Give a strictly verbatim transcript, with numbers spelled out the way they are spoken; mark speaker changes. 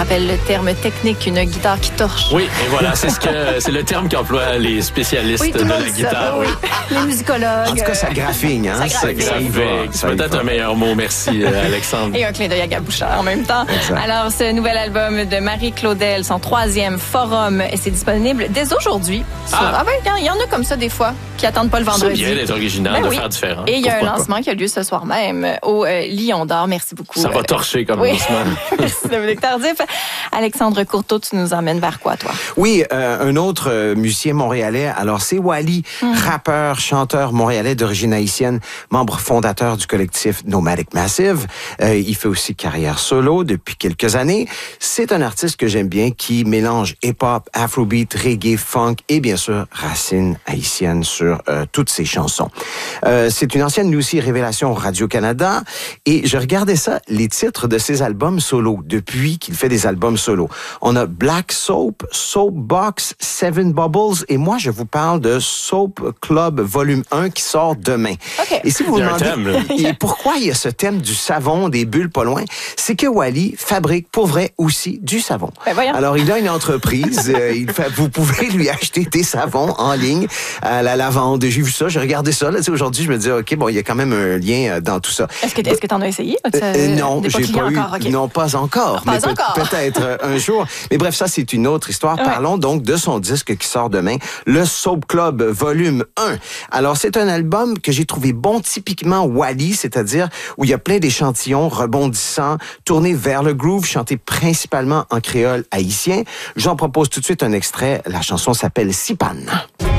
Speaker 1: rappelle le terme technique, une guitare qui torche.
Speaker 2: Oui, et voilà, c'est ce que c'est le terme qu'emploient les spécialistes
Speaker 1: oui,
Speaker 2: de la guitare. Oui.
Speaker 1: Les musicologues.
Speaker 3: En tout cas, ça graffine, hein?
Speaker 1: Ça graffine.
Speaker 2: C'est peut-être un meilleur mot, merci Alexandre.
Speaker 1: Et un clin d'œil à Gabouchard en même temps.
Speaker 3: Exact.
Speaker 1: Alors, ce nouvel album de Marie-Claudel, son troisième forum, et c'est disponible dès aujourd'hui. Sur... Ah, ah ben, il y en a comme ça des fois qui attendent pas le vendredi.
Speaker 2: C'est bien d'être original,
Speaker 1: ben
Speaker 2: de
Speaker 1: oui.
Speaker 2: faire différent.
Speaker 1: Et il y a
Speaker 2: Pourquoi
Speaker 1: un lancement
Speaker 2: pas?
Speaker 1: qui a lieu ce soir même au euh, Lion d'Or. Merci beaucoup.
Speaker 2: Ça va torcher comme
Speaker 1: oui.
Speaker 2: lancement.
Speaker 1: Merci Dominique Tardif. Alexandre Courteau, tu nous emmènes vers quoi, toi?
Speaker 3: Oui, euh, un autre euh, musicien montréalais. Alors, c'est Wally, mm. rappeur, chanteur montréalais d'origine haïtienne, membre fondateur du collectif Nomadic Massive. Euh, il fait aussi carrière solo depuis quelques années. C'est un artiste que j'aime bien qui mélange hip-hop, afrobeat, reggae, funk et bien sûr racines haïtiennes sur euh, toutes ses chansons. Euh, c'est une ancienne aussi révélation Radio-Canada et je regardais ça, les titres de ses albums solo depuis qu'il fait des albums solo. On a Black Soap, Soapbox, Seven Bubbles et moi je vous parle de Soap Club Volume un qui sort demain.
Speaker 1: Okay.
Speaker 3: Et si vous vous demandez
Speaker 2: thème,
Speaker 3: et pourquoi il y a ce thème du savon, des bulles pas loin, c'est que Wally fabrique pour vrai aussi du savon.
Speaker 1: Ben voyons.
Speaker 3: Alors il a une entreprise, euh, il fait, vous pouvez lui acheter des savons en ligne à la lavande. J'ai vu ça, j'ai regardé ça. Là, aujourd'hui, je me dis ok bon, il y a quand même un lien dans tout ça.
Speaker 1: Est-ce que est-ce que t'en as essayé?
Speaker 3: Euh, non, j'ai pas eu.
Speaker 1: Encore, okay.
Speaker 3: Non, pas encore.
Speaker 1: Pas
Speaker 3: mais
Speaker 1: encore.
Speaker 3: Peut, peut-être un jour. Mais bref, ça c'est une autre histoire.
Speaker 1: Ouais.
Speaker 3: Parlons donc de son disque qui sort demain, le Soap Club Volume un. Alors c'est un album que j'ai trouvé bon, typiquement Wally, c'est-à-dire où il y a plein d'échantillons rebondissants, tournés vers le groove, chantés principalement en créole haïtien. J'en propose tout de suite un extrait. La chanson s'appelle Sipan.